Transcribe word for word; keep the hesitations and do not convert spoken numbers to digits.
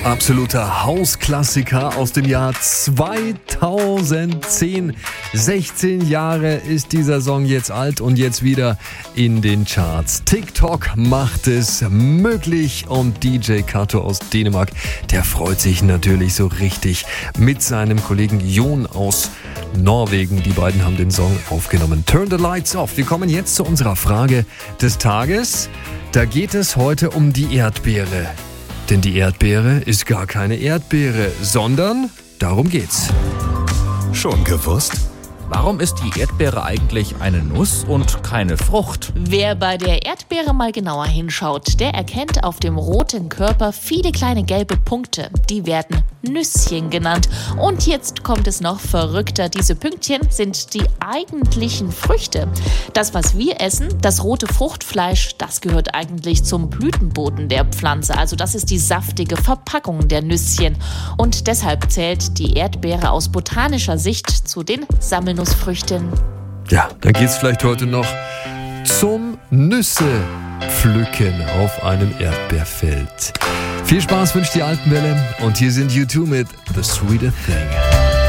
Absoluter Hausklassiker aus dem Jahr zweitausendzehn. sechzehn Jahre ist dieser Song jetzt alt und jetzt wieder in den Charts. TikTok macht es möglich und D J Kato aus Dänemark, der freut sich natürlich so richtig mit seinem Kollegen Jon aus Norwegen. Die beiden haben den Song aufgenommen. Turn the Lights Off. Wir kommen jetzt zu unserer Frage des Tages. Da geht es heute um die Erdbeere. Denn die Erdbeere ist gar keine Erdbeere, sondern darum geht's. Schon gewusst? Warum ist die Erdbeere eigentlich eine Nuss und keine Frucht? Wer bei der Erdbeere mal genauer hinschaut, der erkennt auf dem roten Körper viele kleine gelbe Punkte. Die werden Nüsschen genannt. Und jetzt kommt es noch verrückter. Diese Pünktchen sind die eigentlichen Früchte. Das, was wir essen, das rote Fruchtfleisch, das gehört eigentlich zum Blütenboden der Pflanze. Also das ist die saftige Verpackung der Nüsschen. Und deshalb zählt die Erdbeere aus botanischer Sicht zu den Sammelnussfrüchten. Ja, dann geht's vielleicht heute noch zum Nüsse pflücken auf einem Erdbeerfeld. Viel Spaß wünscht die Alpenwelle und hier sind U zwei mit The Sweeter Thing.